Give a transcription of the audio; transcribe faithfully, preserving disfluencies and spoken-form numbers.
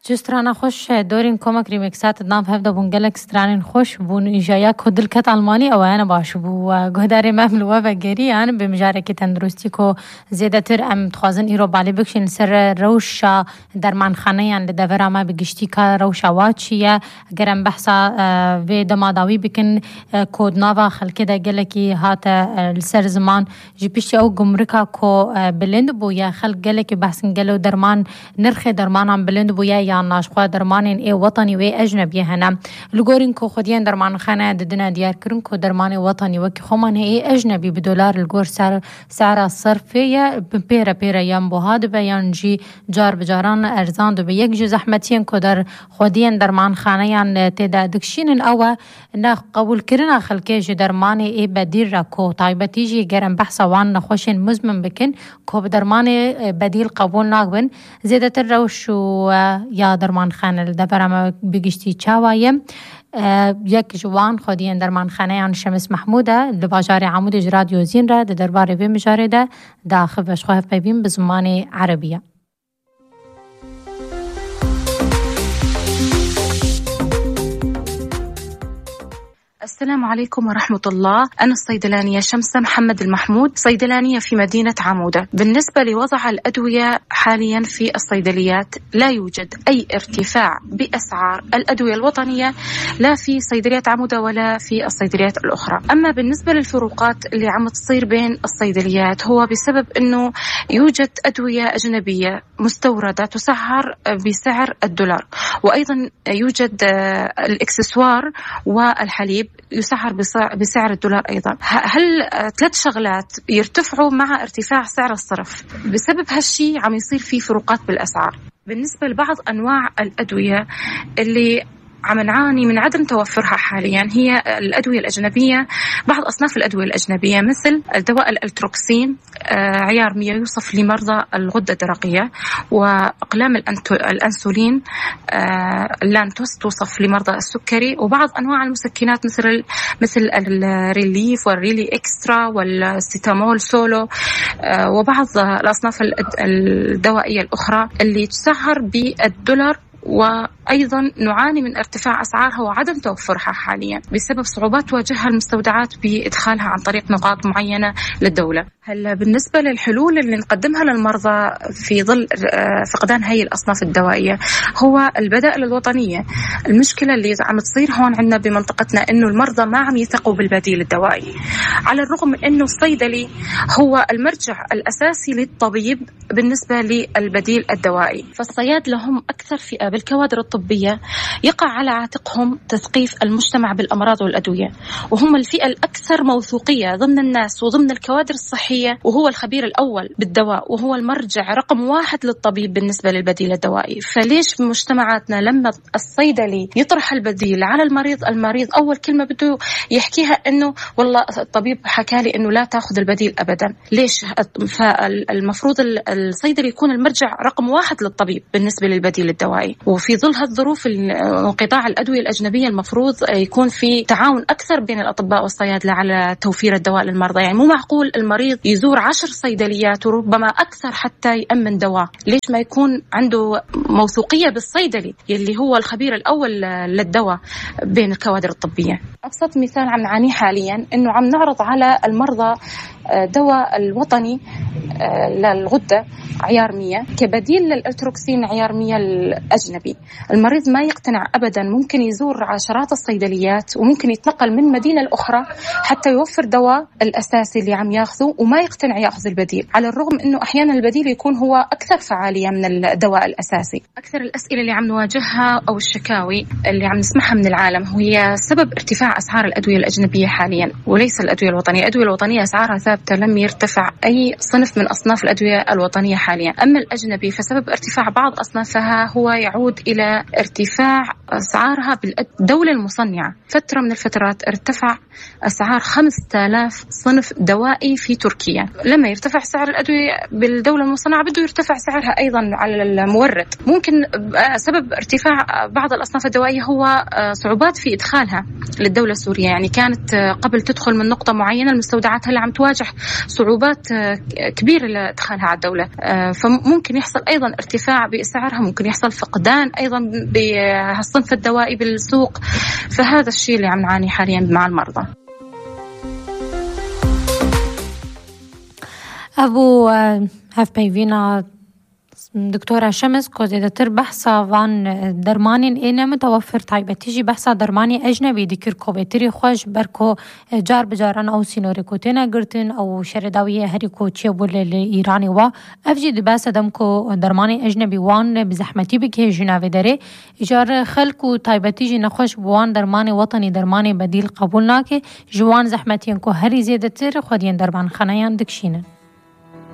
جسترانا خوش دورين كومك ريمكسات دنام هفدا بونجلك سترانين خوش بون إجاياك هدل كت ألماني أو أنا باش بو جهداري مملوء وجري أنا بمجارك تندرستي كو زيادة تر أم تخازن إيرو بالي بكشين سر روشة درمان خانيان لدفرا ما بجشتي كا روشة واتشيا جرم بحثا في دماداوي بكن كود نافا خل كده جلكي هات السر زمان جبشتي أو جمركا كو بلند بويا خل جلكي بحثن جلو درمان نرخ درمان عم بلند بويا ناش خوا درمانين اي وطني وي اجنبي هنا لغورين كو خديان درمان خانه ددنا ديار كرن كو درماني وطني وكي خمان اي اجنبي بدولار الغور سعر سعر الصرفيه بيرا بيرا يم بو هاد بيان جي جار بجاران ارزان دو بيك جو زحمتين كو در خديان درمان خانه يان تدا دكشين او نا قبول كرنا خلكي جو درماني اي بديل راكو طيبتي جي گرم بحث وان نخوشين مزمن بكن كو درماني بديل قبول ناغبن زيادة الروش یا درمان خانه دبرم بگشتی چاوایم یک جوان خودین درمان خانه آن شمس محموده لباجار عمود رادیو زین را درباره به مجارده داخل بشخواه ببین به زمان عربیه. السلام عليكم ورحمة الله. أنا الصيدلانية شمسة محمد المحمود، صيدلانية في مدينة عمودة. بالنسبة لوضع الأدوية حاليا في الصيدليات لا يوجد أي ارتفاع بأسعار الأدوية الوطنية لا في صيدليات عمودة ولا في الصيدليات الأخرى. أما بالنسبة للفروقات اللي عم تصير بين الصيدليات هو بسبب أنه يوجد أدوية أجنبية مستوردة تسعر بسعر الدولار، وأيضا يوجد الإكسسوار والحليب يسعر بسعر الدولار أيضا. هل ثلاث شغلات يرتفعوا مع ارتفاع سعر الصرف، بسبب هالشي عم يصير في فروقات بالأسعار. بالنسبة لبعض أنواع الأدوية اللي عم نعاني من عدم توفرها حاليا هي الأدوية الأجنبية، بعض أصناف الأدوية الأجنبية مثل الدواء الألتروكسين عيار مية يوصف لمرضى الغدة الدرقية، وأقلام الأنسولين اللانتوس توصف لمرضى السكري، وبعض أنواع المسكنات مثل مثل الريليف والريلي إكسترا والستامول سولو، وبعض الأصناف الدوائية الأخرى اللي تسعر بالدولار، وأيضا نعاني من ارتفاع أسعارها وعدم توفرها حاليا بسبب صعوبات تواجهها المستودعات بإدخالها عن طريق نقاط معينة للدولة. هلا بالنسبة للحلول اللي نقدمها للمرضى في ظل فقدان هاي الأصناف الدوائية هو البدائل الوطنية. المشكلة اللي عم تصير هون عندنا بمنطقتنا إنه المرضى ما عم يثقوا بالبديل الدوائي، على الرغم من إنه الصيدلي هو المرجع الأساسي للطبيب بالنسبة للبديل الدوائي. فالصيادلة هم أكثر فئة بالكوادر الطبية يقع على عاتقهم تثقيف المجتمع بالأمراض والأدوية، وهم الفئة الأكثر موثوقية ضمن الناس وضمن الكوادر الصحية، وهو الخبير الأول بالدواء وهو المرجع رقم واحد للطبيب بالنسبة للبديل الدوائي. فليش بمجتمعاتنا لما الصيدلي يطرح البديل على المريض، المريض أول كلمة بده يحكيها إنه والله الطبيب حكى لي إنه لا تأخذ البديل أبدا. ليش؟ فالمفروض الصيدلي يكون المرجع رقم واحد للطبيب بالنسبة للبديل الدوائي. وفي ظل هالظروف انقطاع الأدوية الأجنبية المفروض يكون في تعاون أكثر بين الأطباء والصيادلة على توفير الدواء للمرضى. يعني مو معقول المريض يزور عشر صيدليات وربما أكثر حتى يأمن دواء. ليش ما يكون عنده موثوقية بالصيدلي يلي هو الخبير الأول للدواء بين الكوادر الطبية؟ أبسط مثال عم نعانيه حاليا إنه عم نعرض على المرضى دواء الوطني للغدة عيار مية كبديل للألتروكسين عيار مية الأجنبي. المريض ما يقتنع أبدا، ممكن يزور عشرات الصيدليات وممكن يتنقل من مدينة الأخرى حتى يوفر دواء الأساسي اللي عم ياخذه وما يقتنع ياخذ البديل، على الرغم إنه أحيانا البديل يكون هو أكثر فعالية من الدواء الأساسي. أكثر الأسئلة اللي عم نواجهها أو الشكاوي اللي عم نسمعها من العالم هي سبب ارتفاع أسعار الأدوية الأجنبية حاليا وليس الأدوية الوطنية. الأدوية الوطنية أسعارها ثابتة، لم يرتفع أي صنف من أصناف الأدوية الوطنية حاليا. أما الأجنبي فسبب ارتفاع بعض أصنافها هو يعود إلى ارتفاع أسعارها بالدولة المصنعة فترة من الفترات ارتفع أسعار خمسة آلاف صنف دوائي في تركيا. لما يرتفع سعر الأدوية بالدولة المصنعة بده يرتفع سعرها أيضا على المورد. ممكن سبب ارتفاع بعض الأصناف الدوائية هو صعوبات في إدخالها للدولة السورية، يعني كانت قبل تدخل من نقطة معينة، المستودعات هلا عم تواجه صعوبات كبيرة لإدخالها على الدولة، فممكن يحصل أيضا ارتفاع بسعرها، ممكن يحصل فقدان أيضا بهالصنف الدوائي بالسوق. فهذا الشيء اللي عم نعاني حاليا مع المرضى. أبو هفبيفينا دكتورة شمس كوزيدتر بحثا وان درمانين إينا متوفر طيبة تيجي بحثا درماني أجنبي ديكر كوبيتري خوش بركو جار بجاران أو سينوريكوتينا قرتن أو شرداوية هريكو تشيبول الإيراني وا أفجي دباسة دمكو درماني أجنبي وان بزحمتي بكي جناوي داري إجار خلقو طيبة تيجي نخوش بوان درماني وطني درماني بديل قبولناكي جوان زحمتين كو هري زيدتر خودين درمان خانيان دكشينن.